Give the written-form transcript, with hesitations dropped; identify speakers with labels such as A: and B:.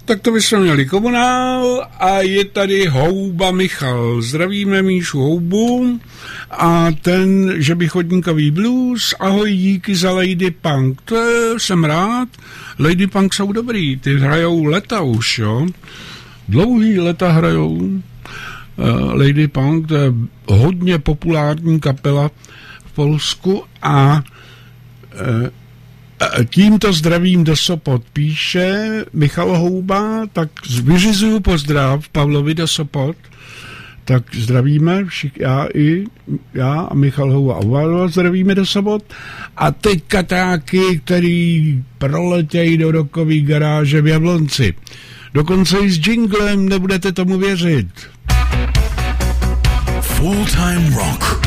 A: Tak to bychom měli komunál a je tady Houba Michal. Zdravíme Míšu Houbu a ten, že by chodníkový blues. Ahoj, díky za Lady Punk. To jsem rád. Lady Punk jsou dobrý, ty hrajou leta už, jo. Dlouhý leta hrajou. Lady Punk, to je hodně populární kapela v Polsku a tímto zdravím do Sopot píše Michal Houba, tak vyřizuju pozdrav Pavlovi do Sopot, tak zdravíme, já a Michal Houba oba zdravíme do Sopot a teď katáky, který proletějí do rokový garáže v Jablonci. Dokonce i s jinglem, nebudete tomu věřit.
B: Full Time Rock.